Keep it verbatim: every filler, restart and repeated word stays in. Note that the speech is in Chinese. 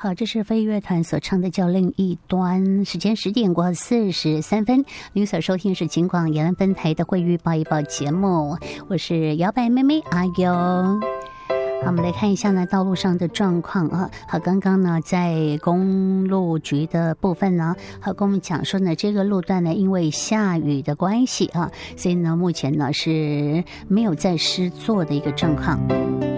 好，这是飞乐团所唱的叫另一端。时间十点过四十三分，您所收听是警广延安分台的会预报一报节目，我是摇摆妹妹阿优。好，我们来看一下呢道路上的状况啊。好，刚刚呢在公路局的部分呢，和跟我们讲说呢，这个路段呢因为下雨的关系啊，所以呢目前呢是没有在施作的一个状况。